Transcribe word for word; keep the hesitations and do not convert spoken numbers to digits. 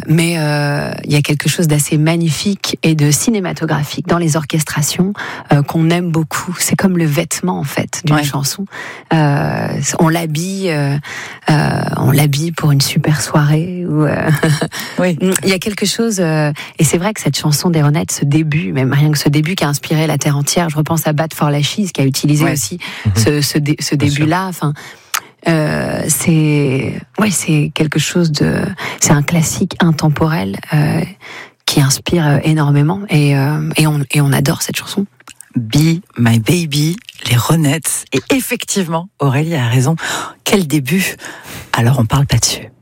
mais euh, il y a quelque chose d'assez magnifique et de cinématographique dans les orchestrations euh, qu'on aime beaucoup. C'est comme le vêtement en fait d'une ouais. chanson. Euh, on l'habille, euh, euh, on l'habille pour une super soirée. Ou euh... oui. Il y a quelque chose, euh, et c'est vrai que cette chanson des Ronettes, ce début, même rien que ce début qui a inspiré la terre entière. Je repense à Bad for Lashes qui a utilisé ouais. aussi mmh. ce, ce, dé, ce début-là. Enfin. Euh, c'est ouais, c'est quelque chose de, c'est un classique intemporel euh, qui inspire énormément et euh, et on et on adore cette chanson. Be My Baby, les Ronettes. Et effectivement, Aurélie a raison. Quel début. Alors on parle pas dessus.